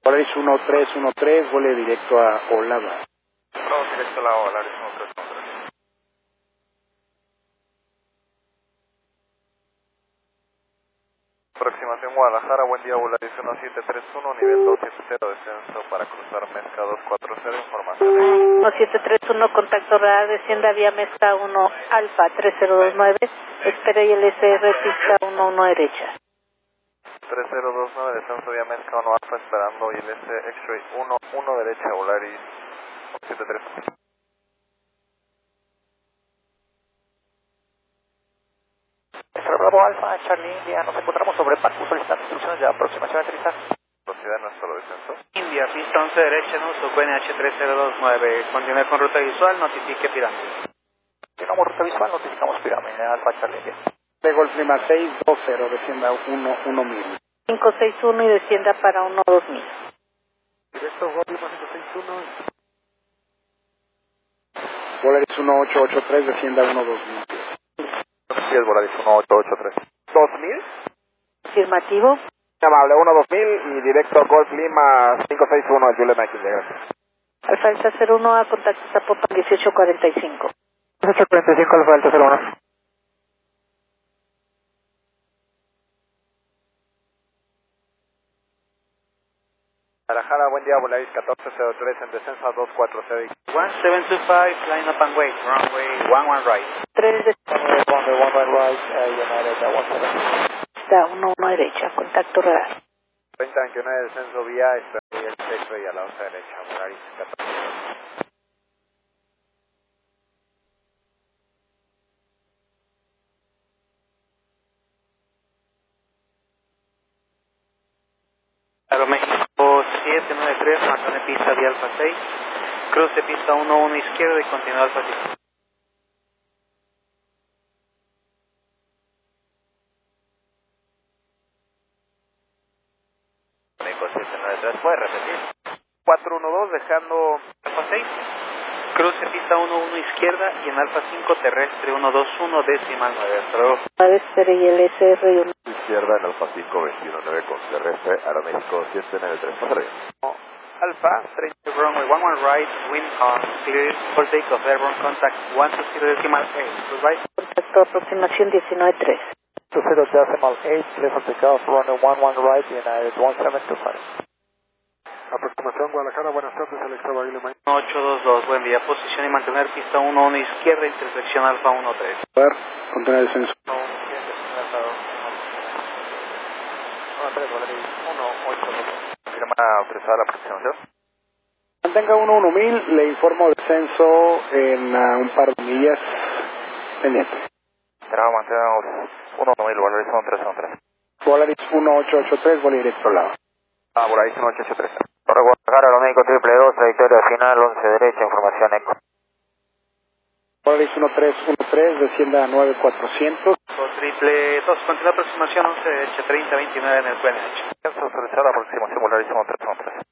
Polaris 1313, vuele directo a Olava. Vamos directo a la Polaris 1313. Aproximación Guadalajara, buen día, Volaris 1731, nivel 270, descenso para cruzar Mezca 240, información. 1731, contacto radar, descienda vía Mezca 1 Alfa 3029, espere ILSR pista 11 derecha. 3029, descenso vía Mezca 1 Alfa, esperando ILS X-Ray 11 derecha, Volaris 1731. Bravo Alfa, Charlie India, nos encontramos sobre Pacu, solicitando instrucciones de aproximación a aterrizaje. Velocidad no es solo descenso. India, pista 11 derecha, en uso, QNH 3029, continúe con ruta visual, notifique pirámide. Continuamos ruta visual, notificamos pirámide, Alfa, Charlie India. De Golf Lima 620, descienda 1000. 561 y descienda para 12000. Directo Golf Lima 561. Polaris 1883, descienda 12000. Sí, es Volaris 1883. 2000. Afirmativo. Amable, 1-2000 y directo Golf Lima 561, el Juliet Nike, gracias. Alfa Delta 01 a contacto Zapopan 1845. 1845, Alfa Delta 01. Guadalajara, buen día, Volaris 1403 en descenso a 240. 1725, line up and wait, runway 11 right. 3 de Runway 1 right, United 17. pista 11 derecha, contacto radar. 3021 de descenso vía, espera el sexto y a la 11 derecha, Volaris 14. Aeroméxico 793, mantiene pista de Alfa 6, cruce pista 11 izquierda y continúa Alfa 6. México 793, ¿puede repetir? 412 dejando Alfa 6, cruce pista 11 izquierda y en Alfa 5 terrestre 121 decimal 9. Hasta luego. Espere ILSR y 1. izquierda en Alfa 5 219 con terrestre, Aeroméxico 793, pasa bien. Alfa 30. Runway 11 right, wind calm, clear for takeoff, airborne contact 120 decimal 8. Goodbye. Contacto aproximación 193. 20 decimal 8, clear for takeoff, runway 11 right, United 1725. Aproximación Guadalajara, buenas tardes, Alexa Baile. 822, buen día, posición y mantener pista 11 izquierda, intersección Alfa 13. Continuar descenso. 1 8 firma autorizada la aproximación. Mantenga 1000, le informo descenso en un par de millas pendiente. Tenemos mantenemos 1-1000, Volaris 1313. Polaris 1883, vuelo directo al lado. Volaris 1883. Torre Guadalajara, Aeroméxico 222, trayectoria final 11 derecha, información ECO. Polaris 1313, descienda a 9400. 2 continúa aproximación 11 derecha 3029 en el QNH. Autorizada la aproximación, Volaris 1313.